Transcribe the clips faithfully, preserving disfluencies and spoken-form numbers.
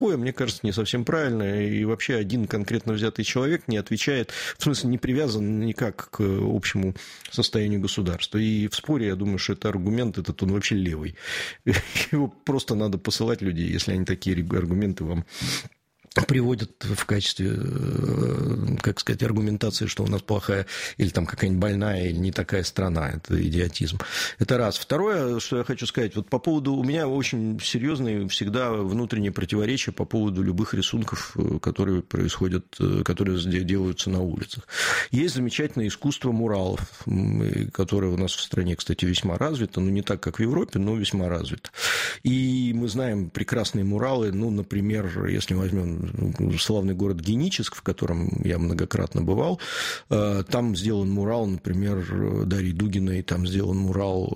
мне кажется, не совсем правильно, и вообще один конкретно взятый человек не отвечает, в смысле, не привязан никак к общему состоянию государства. И в споре, я думаю, что это аргумент, этот он вообще левый. Его просто надо посылать людей, если они такие аргументы вам приводят в качестве, как сказать, аргументации, что у нас плохая или там какая-нибудь больная или не такая страна. Это идиотизм. Это раз. Второе, что я хочу сказать, вот по поводу... У меня очень серьезные всегда внутренние противоречия по поводу любых рисунков, которые происходят, которые делаются на улицах. Есть замечательное искусство муралов, которое у нас в стране, кстати, весьма развито, но не так, как в Европе, но весьма развито. И мы знаем прекрасные муралы, ну, например, если возьмем славный город Геническ, в котором я многократно бывал, там сделан мурал, например, Дарьи Дугиной, там сделан мурал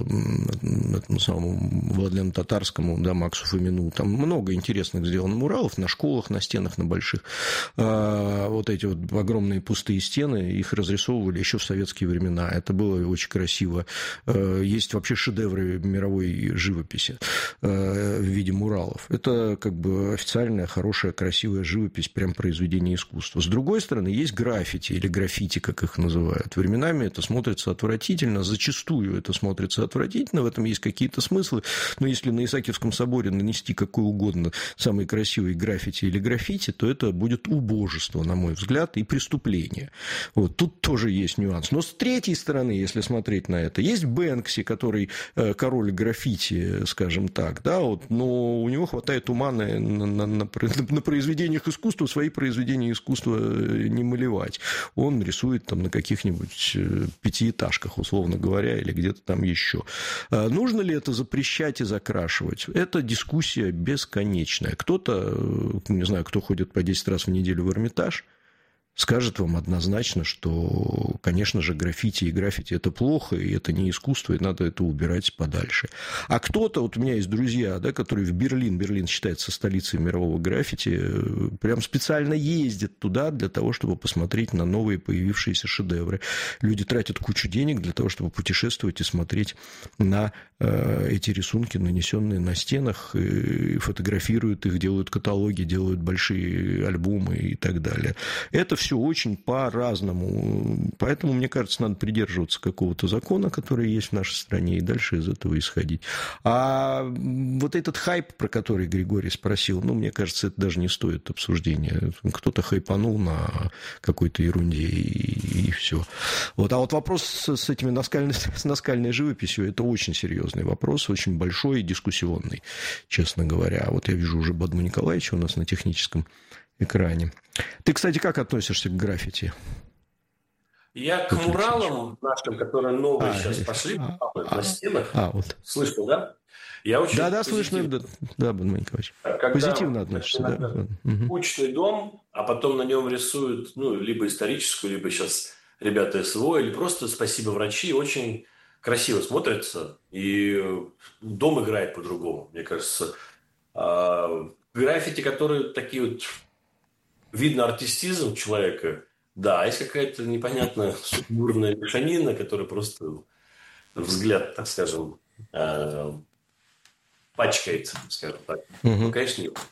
этому самому Владлену Татарскому, да, Максу Фомину, там много интересных сделано муралов на школах, на стенах, на больших. Вот эти вот огромные пустые стены, их разрисовывали еще в советские времена, это было очень красиво. Есть вообще шедевры мировой живописи в виде муралов. Это как бы официальная, хорошая, красивая живопись, прям произведение искусства. С другой стороны, есть граффити или граффити, как их называют. Временами это смотрится отвратительно, зачастую это смотрится отвратительно, в этом есть какие-то смыслы, но если на Исаакиевском соборе нанести какой угодно самый красивый граффити или граффити, то это будет убожество, на мой взгляд, и преступление. Вот. Тут тоже есть нюанс. Но с третьей стороны, если смотреть на это, есть Бэнкси, который король граффити, скажем так, да, вот, но у него хватает ума на, на, на, на, на произведениях искусства свои произведения искусства не малевать. Он рисует там на каких-нибудь пятиэтажках, условно говоря, или где-то там еще. Нужно ли это запрещать и закрашивать? Это дискуссия бесконечная. Кто-то, не знаю, кто ходит по десять раз в неделю в Эрмитаж, скажет вам однозначно, что, конечно же, граффити и граффити – это плохо, и это не искусство, и надо это убирать подальше. А кто-то, вот у меня есть друзья, да, которые в Берлин, Берлин считается столицей мирового граффити, прям специально ездят туда для того, чтобы посмотреть на новые появившиеся шедевры. Люди тратят кучу денег для того, чтобы путешествовать и смотреть на эти рисунки, нанесенные на стенах, и фотографируют их, делают каталоги, делают большие альбомы и так далее. Это все очень по-разному. Поэтому, мне кажется, надо придерживаться какого-то закона, который есть в нашей стране, и дальше из этого исходить. А вот этот хайп, про который Григорий спросил, ну, мне кажется, это даже не стоит обсуждения. Кто-то хайпанул на какой-то ерунде, и, и все. Вот. А вот вопрос с, с этими наскальной, с наскальной живописью, это очень серьезный вопрос, очень большой и дискуссионный, честно говоря. Вот я вижу уже Бадму Николаевича у нас на техническом экране. Ты, кстати, как относишься к граффити? Я к муралам нашим, которые новые а, сейчас пошли а, на а, стенах, а, вот. Слышно, да? Я очень да, да, слышно, да, да, Бадму Николаевич. Когда позитивно относишься, да? Кучный дом, а потом на нем рисуют, ну, либо историческую, либо сейчас ребята СВО, или просто «Спасибо, врачи», очень красиво смотрится, и дом играет по-другому, мне кажется. Граффити, которые такие вот... Видно артистизм человека, да, а есть какая-то непонятная сумбурная мешанина, которая просто взгляд, так скажем, э, пачкает, скажем так. Угу. Ну, конечно, нет.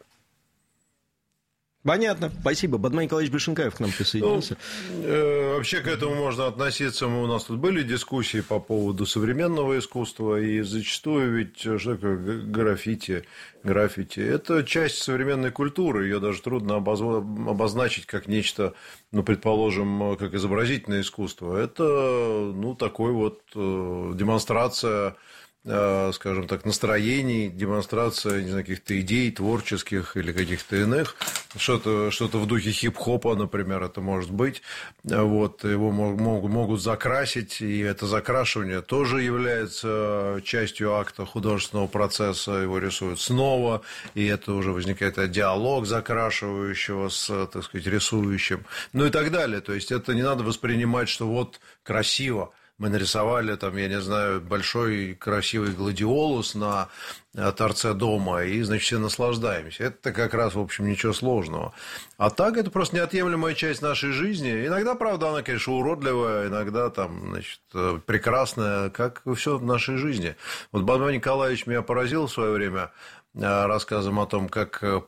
Понятно, спасибо. Бадман Николаевич Бешенкаев к нам присоединился. Ну, э, вообще к этому можно относиться. Мы, у нас тут были дискуссии по поводу современного искусства, и зачастую ведь что такое граффити, граффити – это часть современной культуры, ее даже трудно обозначить как нечто, ну, предположим, как изобразительное искусство. Это, ну, такой вот демонстрация, скажем так, настроений, демонстрация, не знаю, каких-то идей творческих или каких-то иных, что-то, что-то в духе хип-хопа, например, это может быть, вот, его могут, могут закрасить, и это закрашивание тоже является частью акта художественного процесса, его рисуют снова, и это уже возникает диалог закрашивающего с, так сказать, рисующим, ну и так далее, то есть это не надо воспринимать, что вот красиво, мы нарисовали, там, я не знаю, большой красивый гладиолус на торце дома, и, значит, все наслаждаемся. Это как раз, в общем, ничего сложного. А так, это просто неотъемлемая часть нашей жизни. Иногда, правда, она, конечно, уродливая, иногда, там, значит, прекрасная, как и все в нашей жизни. Вот Бадман Николаевич меня поразил в свое время. рассказом о том, как